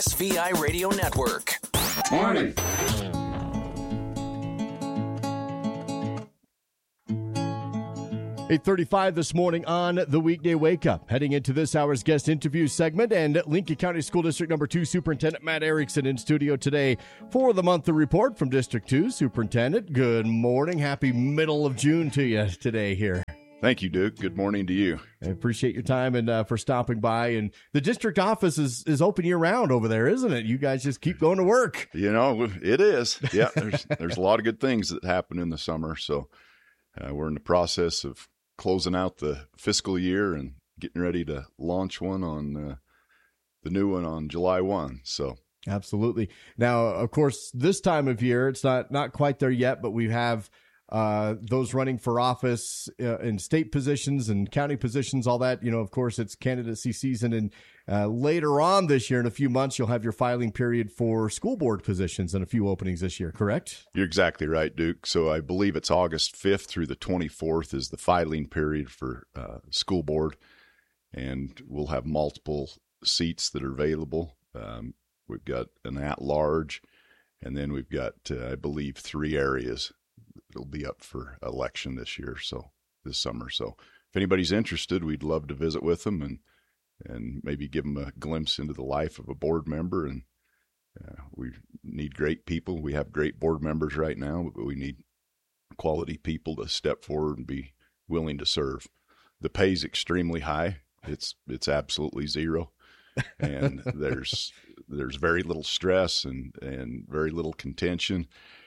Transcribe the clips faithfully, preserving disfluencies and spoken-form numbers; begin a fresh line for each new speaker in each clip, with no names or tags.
X V I Radio Network.
Morning.
eight thirty-five this morning on the Weekday Wake Up. Heading into this hour's guest interview segment, and Lincoln County School District Number two Superintendent Matt Erickson in studio today for the monthly report from District two. Superintendent, good morning. Happy middle of June to you today here.
Thank you, Duke. Good morning to you.
I appreciate your time and uh, for stopping by. And the district office is, is open year-round over there, isn't it? You guys just keep going to work.
You know, it is. Yeah, there's there's a lot of good things that happen in the summer. So uh, we're in the process of closing out the fiscal year and getting ready to launch one on uh, the new one on July first. So
absolutely. Now, of course, this time of year, it's not not quite there yet, but we have uh, those running for office uh, in state positions and county positions, all that. You know, of course, it's candidacy season. And uh, later on this year, in a few months, you'll have your filing period for school board positions and a few openings this year, correct?
You're exactly right, Duke. So I believe it's August fifth through the twenty-fourth is the filing period for uh, school board. And we'll have multiple seats that are available. Um, we've got an at-large, and then we've got, uh, I believe, three areas that'll be up for election this year, so this summer. So if anybody's interested, we'd love to visit with them and and maybe give them a glimpse into the life of a board member. And uh, we need great people. We have great board members right now, but we need quality people to step forward and be willing to serve. The pay's extremely high. It's it's absolutely zero, and there's there's very little stress and and very little contention.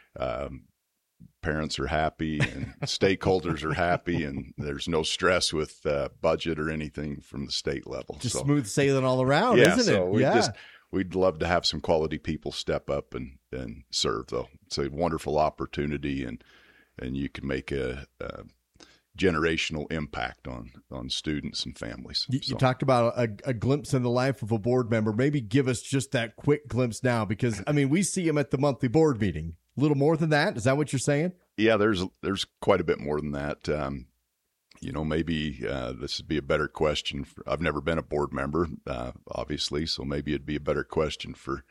Um, parents are happy and stakeholders are happy, and there's no stress with uh, budget or anything from the state level.
Just
so,
smooth sailing all around,
yeah,
isn't
so
it?
We
Yeah.
just, we'd love to have some quality people step up and, and serve, though. It's a wonderful opportunity, and and you can make a, a generational impact on on students and families.
You,
so.
you talked about a, a glimpse in the life of a board member. Maybe give us just that quick glimpse now, because, I mean, we see him at the monthly board meeting. A little more than that? Is that what you're saying?
Yeah, there's there's quite a bit more than that. Um, you know, maybe uh, this would be a better question. For, I've never been a board member, uh, obviously, so maybe it'd be a better question for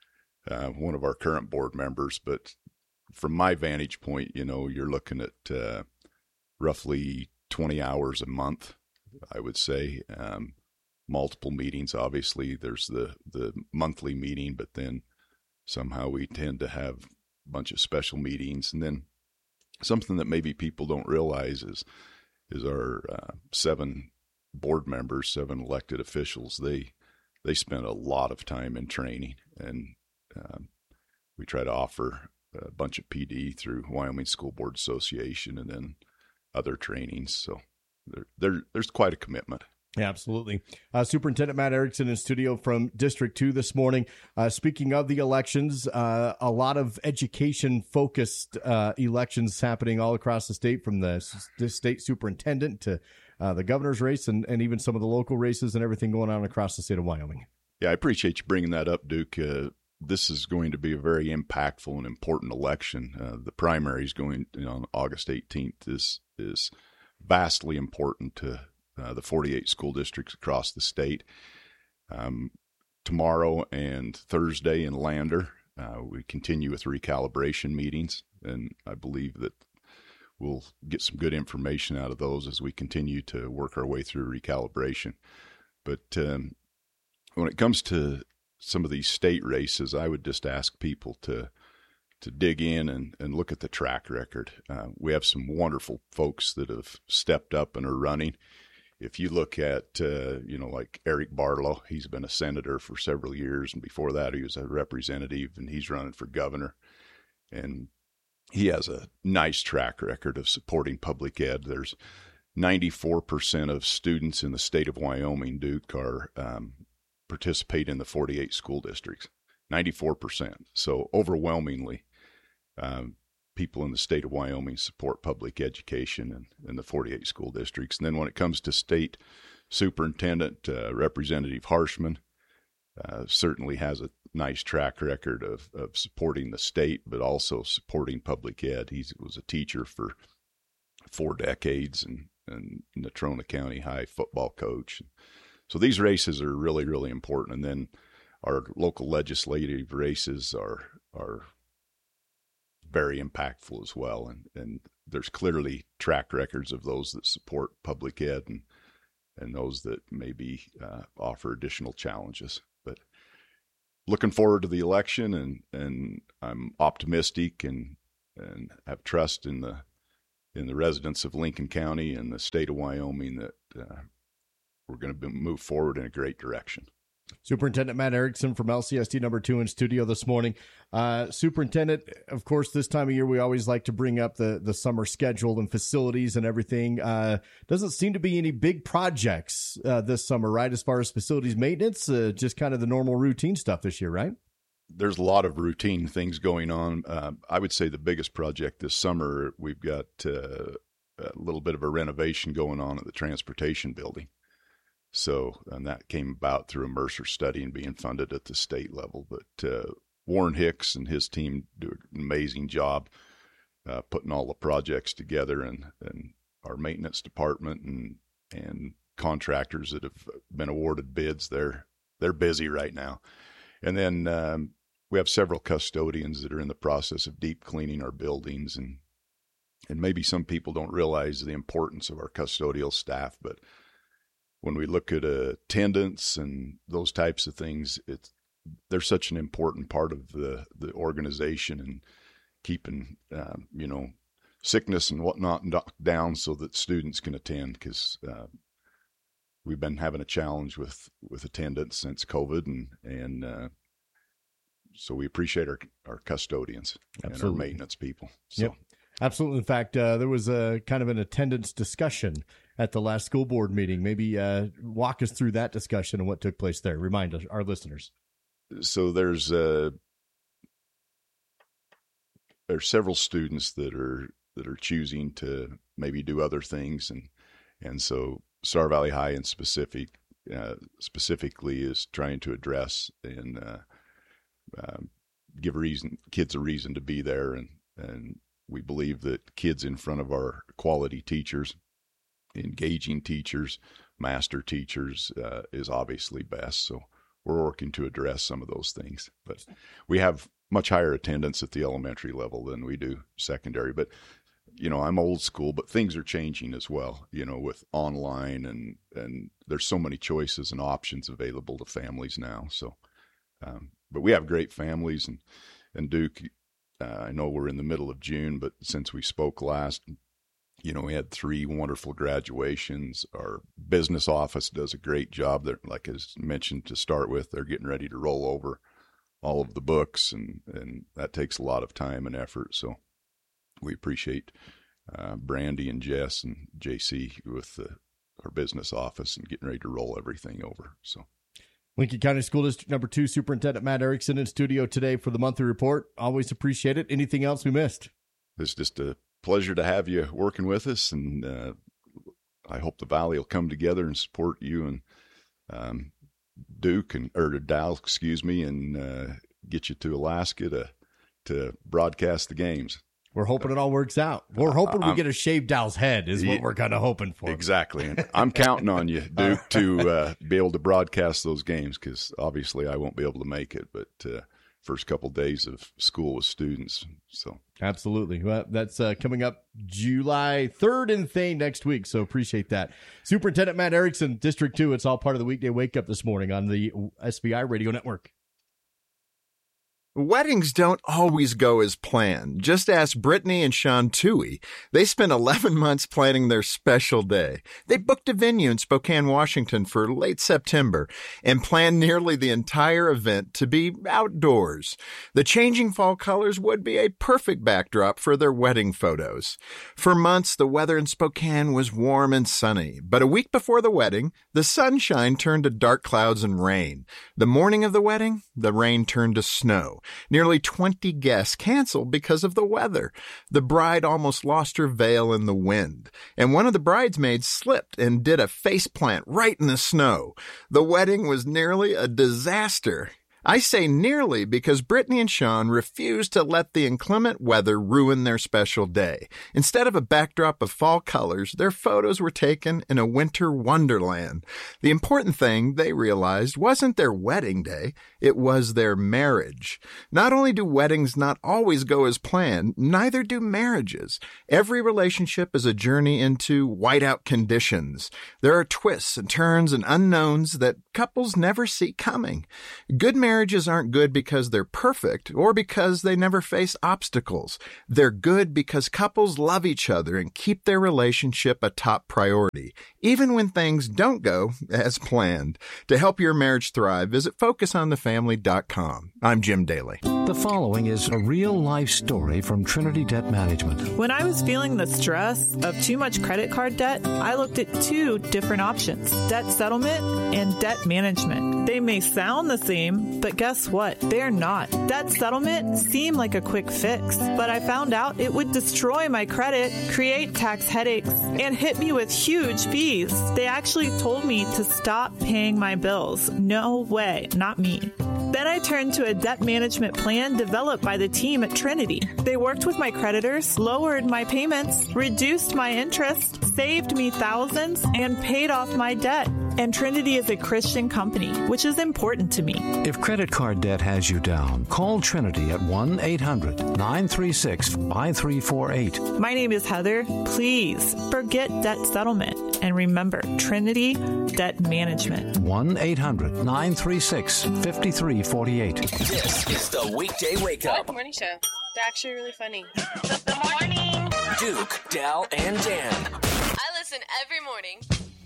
uh, one of our current board members. But from my vantage point, you know, you're looking at uh, roughly twenty hours a month, I would say. Um, multiple meetings, obviously. There's the, the monthly meeting, but then somehow we tend to have bunch of special meetings. And then something that maybe people don't realize is is our uh, seven board members, seven elected officials, they they spend a lot of time in training, and um, we try to offer a bunch of P D through Wyoming School Board Association and then other trainings. So there, there there's quite a commitment.
Yeah, absolutely. Uh, Superintendent Matt Erickson in studio from District two this morning. Uh, speaking of the elections, uh, a lot of education-focused uh, elections happening all across the state, from the, the state superintendent to uh, the governor's race, and, and even some of the local races and everything going on across the state of Wyoming.
Yeah, I appreciate you bringing that up, Duke. Uh, this is going to be a very impactful and important election. Uh, the primary is going you know, on August eighteenth. This is vastly important to Uh, the forty-eight school districts across the state. Um, tomorrow and Thursday in Lander, uh, we continue with recalibration meetings, and I believe that we'll get some good information out of those as we continue to work our way through recalibration. But um, when it comes to some of these state races, I would just ask people to to dig in and, and look at the track record. Uh, we have some wonderful folks that have stepped up and are running. If you look at, uh, you know, like Eric Barlow, he's been a senator for several years, and before that he was a representative, and he's running for governor. And he has a nice track record of supporting public ed. There's ninety-four percent of students in the state of Wyoming, Duke, are um, participate in the forty-eight school districts, ninety-four percent. So overwhelmingly, um, people in the state of Wyoming support public education and in, in the forty-eight school districts. And then when it comes to state superintendent, uh, Representative Harshman uh, certainly has a nice track record of, of supporting the state, but also supporting public ed. He was a teacher for four decades and, and Natrona County High football coach. So these races are really, really important. And then our local legislative races are are very impactful as well. And, and there's clearly track records of those that support public ed and, and those that maybe uh, offer additional challenges. But looking forward to the election, and, and I'm optimistic and and have trust in the in the residents of Lincoln County and the state of Wyoming that uh, we're going to move forward in a great direction.
Superintendent Matt Erickson from L C S T number two in studio this morning. Uh, Superintendent, of course, this time of year, we always like to bring up the, the summer schedule and facilities and everything. Uh, doesn't seem to be any big projects uh, this summer, right? As far as facilities maintenance, uh, just kind of the normal routine stuff this year, right?
There's a lot of routine things going on. Uh, I would say the biggest project this summer, we've got uh, a little bit of a renovation going on at the transportation building. So, and that came about through a Mercer study and being funded at the state level. But uh, Warren Hicks and his team do an amazing job uh, putting all the projects together, and, and our maintenance department and and contractors that have been awarded bids, they're they're busy right now. And then um, we have several custodians that are in the process of deep cleaning our buildings, and and maybe some people don't realize the importance of our custodial staff, but when we look at uh, attendance and those types of things, it's they're such an important part of the, the organization, and keeping um, you know sickness and whatnot knocked down so that students can attend, because uh, we've been having a challenge with, with attendance since COVID, and and uh, so we appreciate our our custodians Absolutely. And our maintenance people. So.
Yep. Absolutely. In fact, uh, there was a kind of an attendance discussion at the last school board meeting. Maybe uh, walk us through that discussion and what took place there. Remind us, our listeners.
So there's uh, there's several students that are that are choosing to maybe do other things, and and so Star Valley High in specific uh, specifically is trying to address and uh, uh, give reason kids a reason to be there, and and. We believe that kids in front of our quality teachers, engaging teachers, master teachers uh, is obviously best. So we're working to address some of those things. But we have much higher attendance at the elementary level than we do secondary. But, you know, I'm old school, but things are changing as well, you know, with online, and, and there's so many choices and options available to families now. So, um, but we have great families, and, and Duke, Uh, I know we're in the middle of June, but since we spoke last, you know, we had three wonderful graduations. Our business office does a great job. They're, like as mentioned to start with, they're getting ready to roll over all of the books, and, and that takes a lot of time and effort. So we appreciate uh, Brandy and Jess and J C with the, our business office and getting ready to roll everything over. So.
Lincoln County School District number two Superintendent Matt Erickson in studio today for the monthly report. Always appreciate it. Anything else we missed?
It's just a pleasure to have you working with us, and uh, I hope the Valley will come together and support you and um, Duke and or Dow, excuse me, and uh, get you to Alaska to to broadcast the games.
We're hoping it all works out. We're hoping we I'm, get a shaved Dow's head is what we're kind of hoping for.
Exactly. And I'm counting on you, Duke, to uh, be able to broadcast those games, because obviously I won't be able to make it, but uh, first couple of days of school with students. So
absolutely. Well, that's uh, coming up July third in Thane next week, so appreciate that. Superintendent Matt Erickson, District two, it's all part of the weekday wake-up this morning on the S V I Radio Network.
Weddings don't always go as planned. Just ask Brittany and Sean Toohey. They spent eleven months planning their special day. They booked a venue in Spokane, Washington for late September and planned nearly the entire event to be outdoors. The changing fall colors would be a perfect backdrop for their wedding photos. For months, the weather in Spokane was warm and sunny, but a week before the wedding, the sunshine turned to dark clouds and rain. The morning of the wedding, the rain turned to snow. Nearly twenty guests canceled because of the weather. The bride almost lost her veil in the wind, and one of the bridesmaids slipped and did a faceplant right in the snow. The wedding was nearly a disaster. I say nearly because Brittany and Sean refused to let the inclement weather ruin their special day. Instead of a backdrop of fall colors, their photos were taken in a winter wonderland. The important thing, they realized, wasn't their wedding day. It was their marriage. Not only do weddings not always go as planned, neither do marriages. Every relationship is a journey into whiteout conditions. There are twists and turns and unknowns that couples never see coming. Good marriages aren't good because they're perfect or because they never face obstacles. They're good because couples love each other and keep their relationship a top priority, even when things don't go as planned. To help your marriage thrive, visit focus on the family dot com. I'm Jim Daly.
The following is a real-life story from Trinity Debt Management.
When I was feeling the stress of too much credit card debt, I looked at two different options, debt settlement and debt management. They may sound the same, but guess what? They're not. Debt settlement seemed like a quick fix, but I found out it would destroy my credit, create tax headaches, and hit me with huge fees. They actually told me to stop paying my bills. No way, not me. Then I turned to a debt management plan developed by the team at Trinity. They worked with my creditors, lowered my payments, reduced my interest, saved me thousands, and paid off my debt. And Trinity is a Christian company, which is important to me.
If credit card debt has you down, call Trinity at one eight hundred nine three six five three four eight.
My name is Heather. Please forget debt settlement and remember Trinity Debt Management.
one eight hundred nine three six five three four eight.
This is the Weekday Wake Up.
Good morning show. They're actually really funny. Good morning.
Duke, Dal, and Dan.
I listen every morning.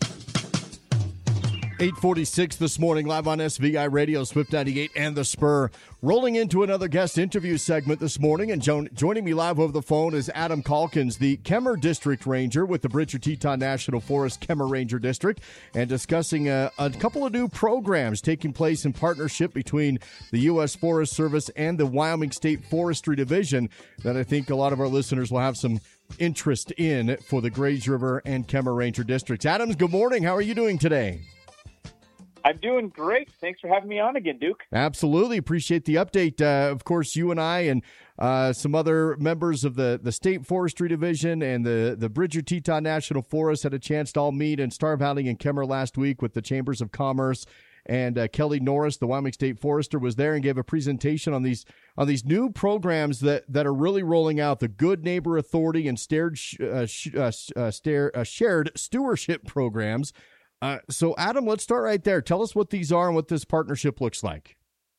eight forty-six this morning, live on S V I Radio, Swift ninety-eight, and The Spur. Rolling into another guest interview segment this morning, and jo- joining me live over the phone is Adam Calkins, the Kemmer District Ranger with the Bridger Teton National Forest Kemmer Ranger District, and discussing a, a couple of new programs taking place in partnership between the U S Forest Service and the Wyoming State Forestry Division that I think a lot of our listeners will have some interest in for the Grays River and Kemmer Ranger Districts. Adams, good morning. How are you doing today?
I'm doing great. Thanks for having me on again, Duke.
Absolutely. Appreciate the update. Uh, of course, you and I and uh, some other members of the, the State Forestry Division and the, the Bridger Teton National Forest had a chance to all meet in Star Valley and Kemmer last week with the Chambers of Commerce. And uh, Kelly Norris, the Wyoming State Forester, was there and gave a presentation on these on these new programs that, that are really rolling out, the Good Neighbor Authority and stared, uh, sh- uh, uh, stare, uh, shared stewardship programs. Uh, so, Adam, let's start right there. Tell us what these are and what this partnership looks like.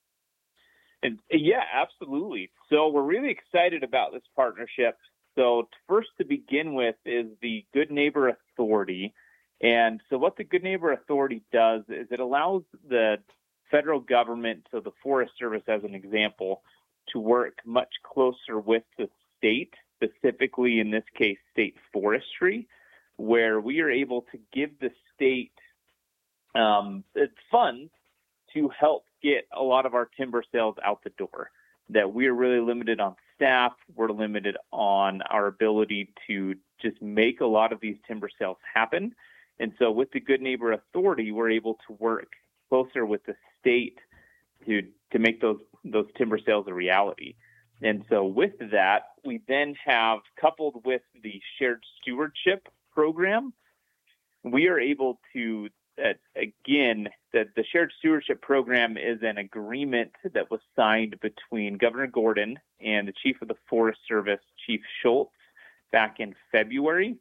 And yeah, absolutely. So we're really excited about this partnership. So first to begin with is the Good Neighbor Authority. And so what the Good Neighbor Authority does is it allows the federal government, so the Forest Service as an example, to work much closer with the state, specifically in this case, state forestry, where we are able to give the state um, funds to help get a lot of our timber sales out the door. That we are really limited on staff. We're limited on our ability to just make a lot of these timber sales happen. And so with the Good Neighbor Authority, we're able to work closer with the state to to make those those timber sales a reality. And so with that, we then have, coupled with the shared stewardship program, we are able to, uh, again, the, the shared stewardship program is an agreement that was signed between Governor Gordon and the Chief of the Forest Service, Chief Schultz, back in February.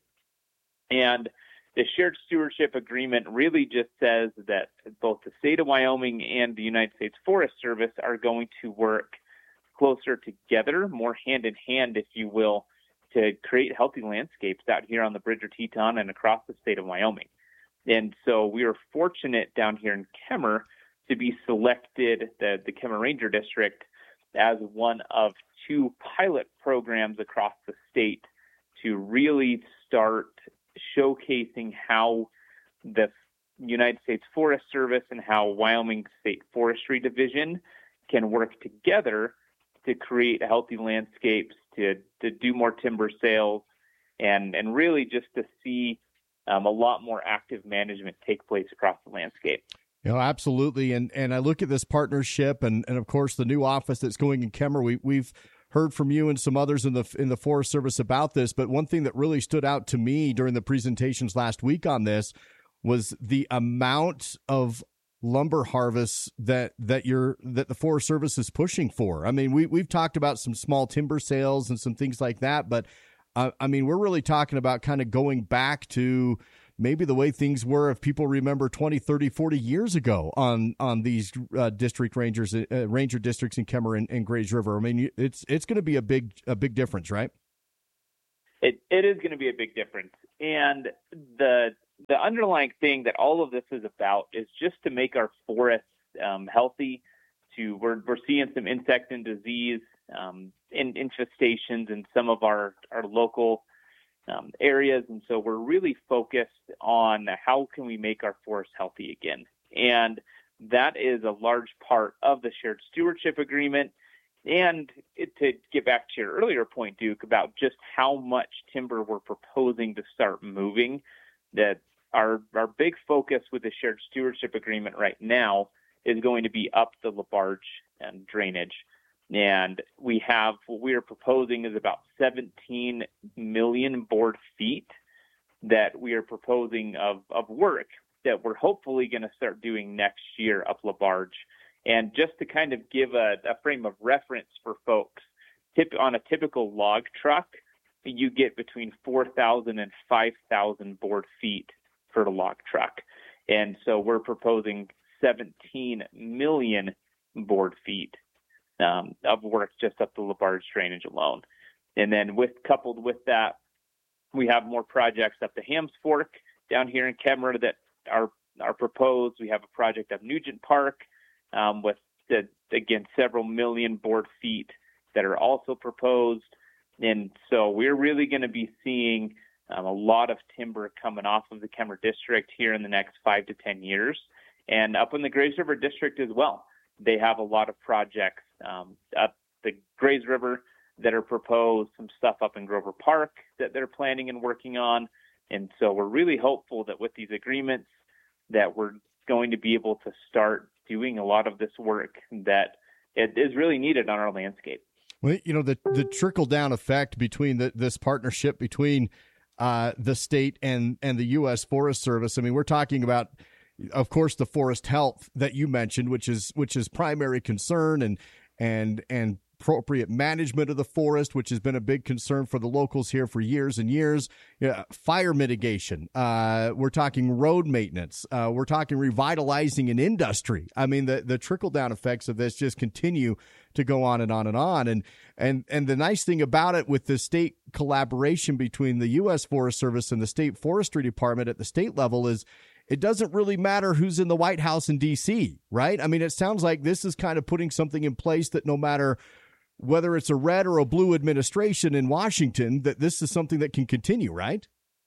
And the shared stewardship agreement really just says that both the state of Wyoming and the United States Forest Service are going to work closer together, more hand in hand, if you will, to create healthy landscapes out here on the Bridger Teton and across the state of Wyoming. And so we are fortunate down here in Kemmer to be selected, the, the Kemmer Ranger District, as one of two pilot programs across the state to really start showcasing how the United States Forest Service and how Wyoming State Forestry Division can work together to create healthy landscapes, to, to do more timber sales, and, and really just to see um, a lot more active management take place across the landscape.
You know, absolutely. And and I look at this partnership and, and of course, the new office that's going in Kemmer. We, we've heard from you and some others in the in the Forest Service about this. But one thing that really stood out to me during the presentations last week on this was the amount of lumber harvests that that you're that the Forest Service is pushing for? I mean, we we've talked about some small timber sales and some things like that, but uh, I mean, we're really talking about kind of going back to maybe the way things were, if people remember twenty, thirty, forty years ago on on these uh, district rangers, uh, ranger districts in Kemmer and, and Grays River. I mean, it's it's going to be a big a big difference, right?
It it is going to be a big difference, and the the underlying thing that all of this is about is just to make our forests um, healthy. To we're we're seeing some insect and disease um, in, infestations in some of our our local um, areas, and so we're really focused on how can we make our forests healthy again, and that is a large part of the shared stewardship agreement. And it, to get back to your earlier point, Duke, about just how much timber we're proposing to start moving, that our our big focus with the shared stewardship agreement right now is going to be up the LaBarge and drainage. And we have what we are proposing is about seventeen million board feet that we are proposing of, of work that we're hopefully going to start doing next year up LaBarge. And just to kind of give a, a frame of reference for folks, tip, on a typical log truck, you get between four thousand and five thousand board feet for the log truck. And so we're proposing seventeen million board feet um, of work just up the LaBarge drainage alone. And then with coupled with that, we have more projects up the Hams Fork down here in Kemmer that are, are proposed. We have a project up Nugent Park, Um, with, the, again, several million board feet that are also proposed. And so we're really going to be seeing um, a lot of timber coming off of the Kemmer District here in the next five to ten years. And up in the Grays River District as well, they have a lot of projects um, up the Grays River that are proposed, some stuff up in Grover Park that they're planning and working on. And so we're really hopeful that with these agreements that we're going to be able to start doing a lot of this work that it is really needed on our landscape.
Well, you know, the the trickle down effect between the, this partnership between uh, the state and, and the U S Forest Service. I mean, we're talking about, of course, the forest health that you mentioned, which is which is primary concern, and and and appropriate management of the forest, which has been a big concern for the locals here for years and years. Yeah, fire mitigation. Uh, we're talking road maintenance. Uh, we're talking revitalizing an industry. I mean, the, the trickle-down effects of this just continue to go on and on and on. And and and the nice thing about it with the state collaboration between the U S Forest Service and the State Forestry Department at the state level is it doesn't really matter who's in the White House in D C, right? I mean, it sounds like this is kind of putting something in place that no matter whether it's a red or a blue administration in Washington, that this is something that can continue, right?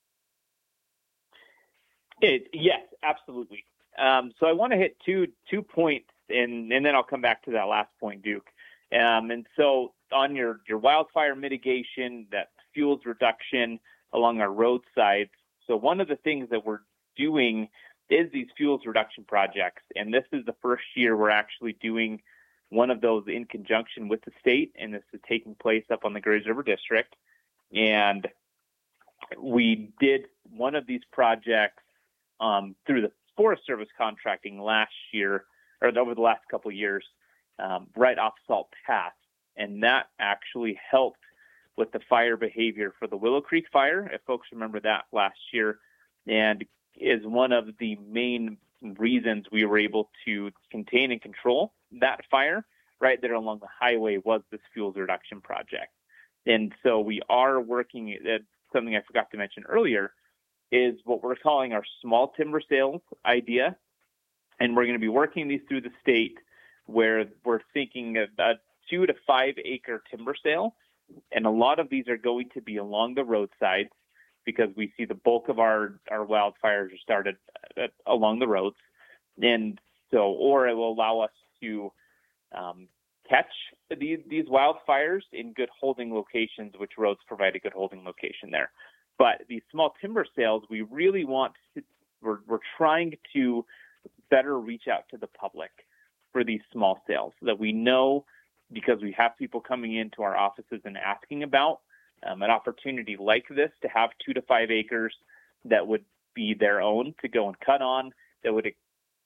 It, yes, absolutely. Um, so I want to hit two two points, and, and then I'll come back to that last point, Duke. Um, and so on your, your wildfire mitigation, that fuels reduction along our roadsides. So one of the things that we're doing is these fuels reduction projects, and this is the first year we're actually doing one of those in conjunction with the state, and this is taking place up on the Grays River District. And we did one of these projects um, through the Forest Service contracting last year, or over the last couple of years, um, right off Salt Path. And that actually helped with the fire behavior for the Willow Creek fire, if folks remember that last year, and is one of the main reasons we were able to contain and control that fire right there along the highway was this fuels reduction project. And so we are working at something I forgot to mention earlier is what we're calling our small timber sales idea. And we're going to be working these through the state where we're thinking of a two to five acre timber sale. And a lot of these are going to be along the roadsides because we see the bulk of our, our wildfires are started at, along the roads. And so, or it will allow us to um, catch these, these wildfires in good holding locations, which roads provide a good holding location there. But these small timber sales, we really want to, we're, we're trying to better reach out to the public for these small sales so that we know, because we have people coming into our offices and asking about um, an opportunity like this to have two to five acres that would be their own to go and cut on, that would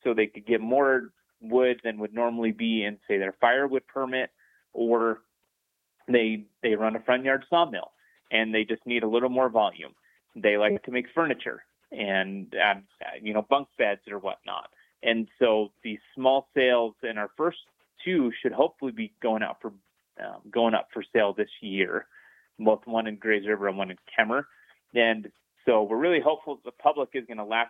so they could get more wood than would normally be in, say, their firewood permit, or they they run a front yard sawmill and they just need a little more volume. They like to make furniture and uh, you know bunk beds or whatnot. And so these small sales in our first two should hopefully be going out for um, going up for sale this year, both one in Grays River and one in Kemmer. And so we're really hopeful the public is going to latch